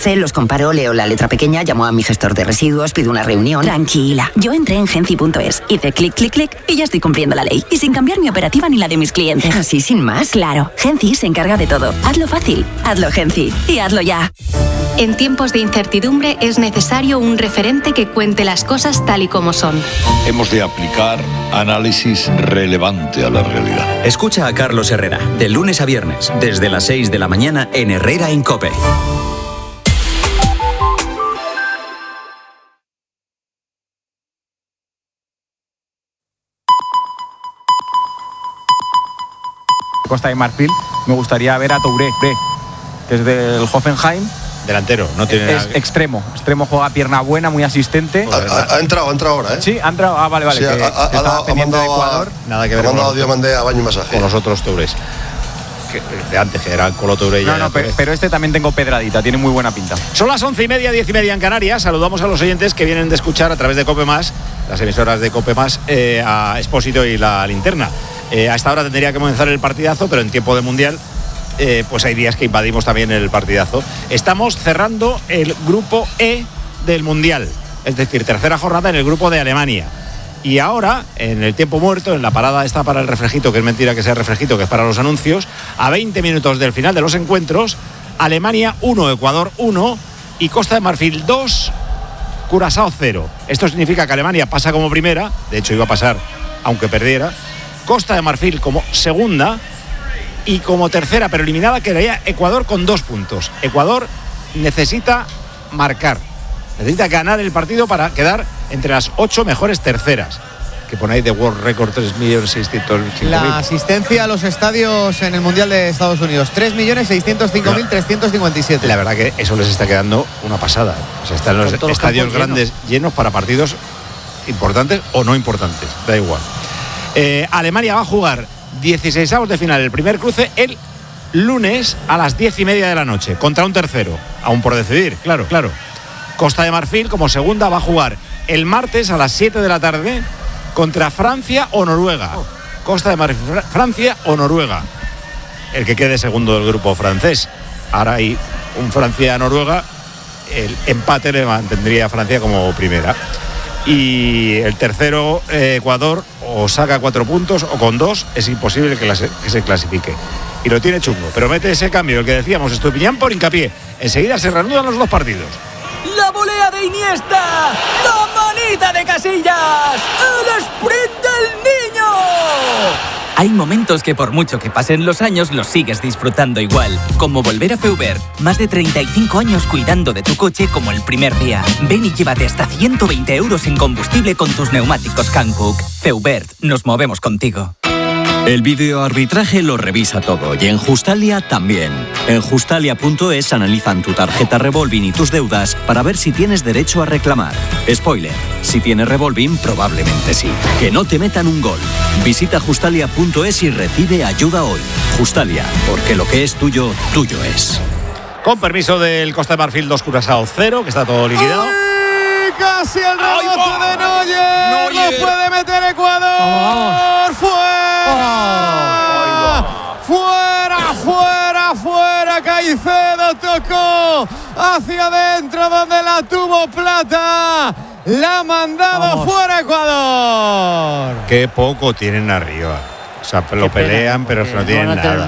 Sé, los comparo, leo la letra pequeña, llamo a mi gestor de residuos, pido una reunión. Tranquila, yo entré en Genci.es, hice clic, clic, clic y ya estoy cumpliendo la ley. Y sin cambiar mi operativa ni la de mis clientes. ¿Así sin más? Claro, Genci se encarga de todo. Hazlo fácil, hazlo Genci y hazlo ya. En tiempos de incertidumbre es necesario un referente que cuente las cosas tal y como son. Hemos de aplicar análisis relevante a la realidad. Escucha a Carlos Herrera, de lunes a viernes, desde las 6 de la mañana en Herrera en COPE. Costa de Marfil, me gustaría ver a Touré, que es del Hoffenheim. Delantero, no tiene es extremo, juega pierna buena, muy asistente. Ha entrado ahora, ¿eh? Sí, ha entrado, vale, sí, estaba pendiente de Ecuador. Nada que ver con nosotros. Diamandé a baño y masaje. Con los otros Tourés. De antes, que era el Colo Touré. No, pero este también tengo pedradita, tiene muy buena pinta. Son las 11:30, 10:30 en Canarias. Saludamos a los oyentes que vienen de escuchar a través de COPE+, las emisoras de COPE+, a Expósito y La Linterna. A esta hora tendría que comenzar el partidazo, pero en tiempo de Mundial pues hay días que invadimos también el partidazo. Estamos cerrando el grupo E del Mundial, es decir, tercera jornada en el grupo de Alemania. Y ahora, en el tiempo muerto, en la parada está para el refrejito, que es mentira que sea refrejito, que es para los anuncios, a 20 minutos del final de los encuentros, Alemania 1, Ecuador 1 y Costa de Marfil 2, Curazao 0. Esto significa que Alemania pasa como primera, de hecho iba a pasar aunque perdiera, Costa de Marfil como segunda y como tercera, pero eliminada, quedaría Ecuador con 2 puntos. Ecuador necesita marcar, necesita ganar el partido para quedar entre las 8 mejores terceras, que pone ahí de World Record 3.605.000. La asistencia a los estadios en el Mundial de Estados Unidos, 3.605.357. La verdad que eso les está quedando una pasada. O sea, están los estadios grandes llenos para partidos importantes o no importantes, da igual. Alemania va a jugar 16avos de final, el primer cruce el lunes a las 10:30 de la noche contra un tercero, aún por decidir, claro. Costa de Marfil como segunda va a jugar el martes a las 7 de la tarde contra Francia o Noruega. Costa de Marfil, Francia o Noruega, el que quede segundo del grupo francés. Ahora hay un Francia-Noruega, el empate le mantendría a Francia como primera. Y el tercero, Ecuador, o saca 4 puntos o con 2 es imposible que se clasifique. Y lo tiene chungo, pero mete ese cambio, el que decíamos, Estupiñán por Hincapié. Enseguida se reanudan los 2 partidos. La volea de Iniesta, la manita de Casillas, el sprint del niño. Hay momentos que por mucho que pasen los años los sigues disfrutando igual, como volver a Feubert. Más de 35 años cuidando de tu coche como el primer día. Ven y llévate hasta 120 € en combustible con tus neumáticos Hankook. Feubert, nos movemos contigo. El videoarbitraje lo revisa todo y en Justalia también. En Justalia.es analizan tu tarjeta revolving y tus deudas para ver si tienes derecho a reclamar. Spoiler, si tienes revolving probablemente sí. Que no te metan un gol. Visita Justalia.es y recibe ayuda hoy. Justalia, porque lo que es tuyo, tuyo es. Con permiso del Costa de Marfil 2, Curazao 0, que está todo liquidado. Casi el rebote de Neuer. No puede meter Ecuador. Fuera. Caicedo tocó hacia adentro donde la tuvo Plata. La ha mandado fuera Ecuador. Qué poco tienen arriba. O sea, lo pelean, pero no tienen nada.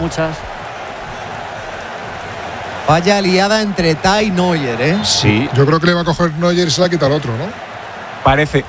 Vaya liada entre Tai y Neuer, ¿eh? Sí. Yo creo que le va a coger Neuer y se la quita al otro, ¿no? Parece.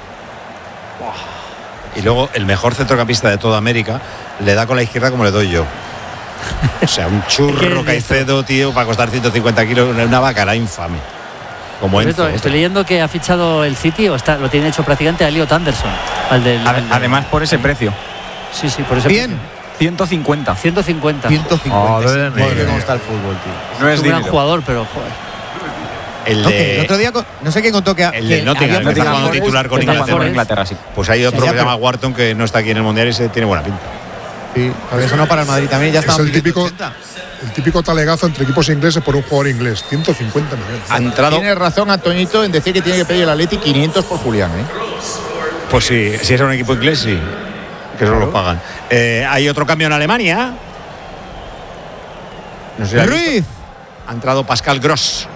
Y luego el mejor centrocampista de toda América le da con la izquierda como le doy yo. O sea, un churro Caicedo, tío, para costar 150 kilos, una bacala infame. Como Enzo. Estoy leyendo que ha fichado el City, o lo tiene hecho prácticamente a Elliot Anderson. Además, por ese precio. Sí, por ese precio. 150. 150. Cómo está el fútbol, tío. No es un gran jugador, pero joder. El otro día, no sé quién contó que el de Nottingham está jugando titular con Inglaterra. Sí. Pues hay otro que se llama Wharton que no está aquí en el Mundial y se tiene buena pinta. Sí, porque eso no para el Madrid también. Ya está. Es el típico talegazo entre equipos ingleses por un jugador inglés. 150 millones. Tiene razón Antoñito en decir que tiene que pedir el Atleti 500 por Julián, ¿eh? Pues sí, si es un equipo inglés, sí. Que eso lo pagan. Hay otro cambio en Alemania. No sé, Ruiz. Ha entrado Pascal Gross.